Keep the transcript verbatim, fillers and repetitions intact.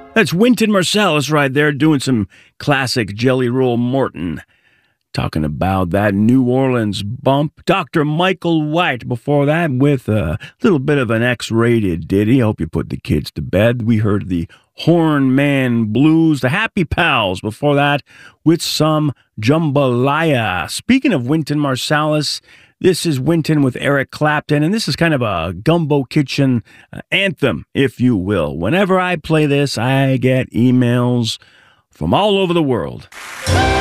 That's Wynton Marsalis right there doing some classic Jelly Roll Morton. Talking about that New Orleans bump. Doctor Michael White before that with a little bit of an X-rated ditty. I hope you put the kids to bed. We heard the Horn Man Blues, the Happy Pals before that with some jambalaya. Speaking of Wynton Marsalis, this is Wynton with Eric Clapton, and this is kind of a Gumbo Kitchen anthem, if you will. Whenever I play this, I get emails from all over the world.